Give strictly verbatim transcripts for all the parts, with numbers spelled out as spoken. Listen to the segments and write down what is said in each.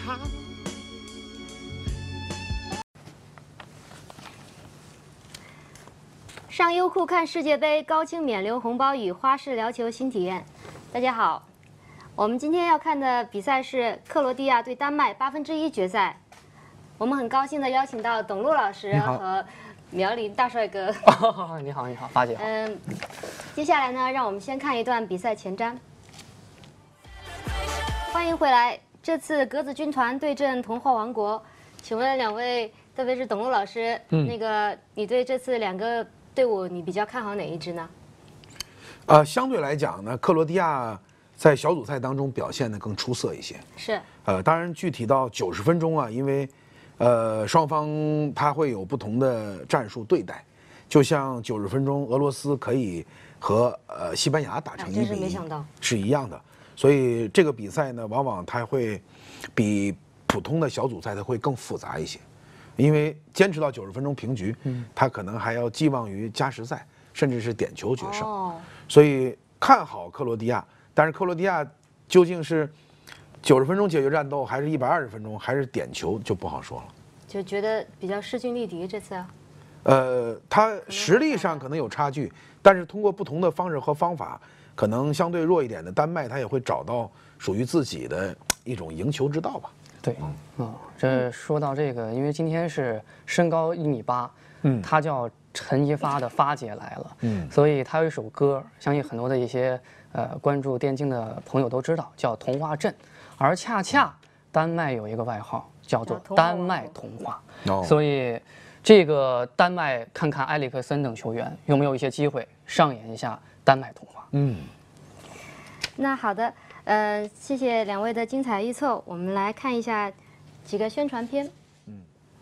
上优酷看世界杯，高清免流红包与花式聊球新体验。大家好，我们今天要看的比赛是克罗地亚对丹麦八分之一决赛。我们很高兴的邀请到董路老师和苗林大帅哥。 哦、你好，你好，八姐好。 嗯，接下来呢，让我们先看一段比赛前瞻。欢迎回来，这次格子军团对阵童话王国，请问两位，特别是董路老师，嗯、那个你对这次两个队伍你比较看好哪一支呢？ 呃，相对来讲呢，克罗地亚在小组赛当中表现得更出色一些。 是。 呃，当然具体到九十分钟啊，因为呃双方他会有不同的战术对待，就像九十分钟俄罗斯可以和呃西班牙打成一比一，是一样的。所以这个比赛呢，往往它会比普通的小组赛它会更复杂一些。因为坚持到九十分钟平局，嗯，他可能还要寄望于加时赛，甚至是点球决胜。哦，所以看好克罗地亚，但是克罗地亚究竟是九十分钟解决战斗，还是一百二十分钟，还是点球，就不好说了。 就觉得比较势均力敌这次啊。 呃，他实力上可能有差距，但是通过不同的方式和方法，可能相对弱一点的丹麦，他也会找到属于自己的一种赢球之道吧。 对，嗯，这说到这个，因为今天是身高一米八，嗯，他叫陈一发的发姐来了，嗯，所以他有一首歌，相信很多的一些呃关注电竞的朋友都知道，叫《童话镇》，而恰恰丹麦有一个外号叫做丹麦童话，哦，所以这个丹麦看看埃里克森等球员有没有一些机会上演一下丹麦童话， 嗯，那好的。呃，谢谢两位的精彩预测。我们来看一下几个宣传片。嗯，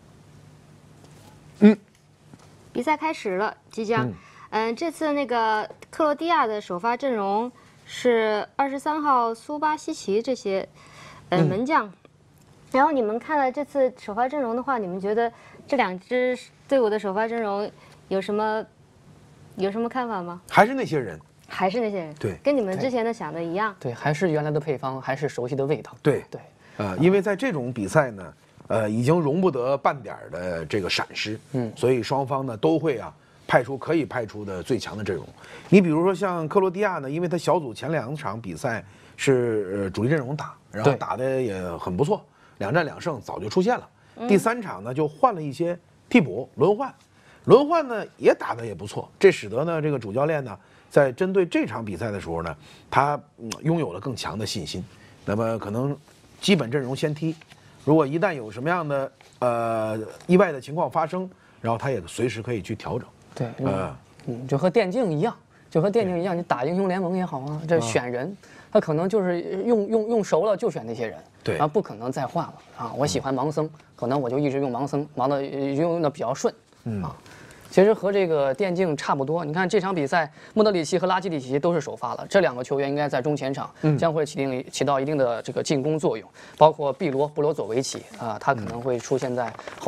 嗯，比赛开始了，即将。嗯、呃，这次那个克罗地亚的首发阵容是二十三号苏巴西奇这些呃门将。嗯、然后你们看了这次首发阵容的话，你们觉得这两支队伍的首发阵容有什么有什么看法吗？ 还是那些人。 还是那些人， 对， 跟你们之前的想的一样， 对，还是原来的配方，还是熟悉的味道， 对对， 呃，因为在这种比赛呢，呃，已经容不得半点的这个闪失，嗯，所以双方呢都会啊派出可以派出的最强的阵容。你比如说像克罗地亚呢，因为他小组前两场比赛是呃主力阵容打，然后打的也很不错，两战两胜早就出现了。嗯、第三场呢就换了一些替补轮换，轮换呢也打得也不错，这使得呢这个主教练呢。在针对这场比赛的时候呢，他拥有了更强的信心。那么可能基本阵容先踢，如果一旦有什么样的呃意外的情况发生，然后他也随时可以去调整。 对，呃，嗯，就和电竞一样，就和电竞一样，你打英雄联盟也好啊，这选人，他可能就是用用用熟了就选那些人， 对， 然后不可能再换了啊。我喜欢盲僧，可能我就一直用盲僧，盲的用的比较顺，嗯啊。其实和这个电竞差不多，你看这场比赛，莫德里奇和拉基蒂奇都是首发了，这两个球员应该在中前场将会起定起到一定的这个进攻作用，包括毕罗布罗佐维奇啊，他可能会出现在后。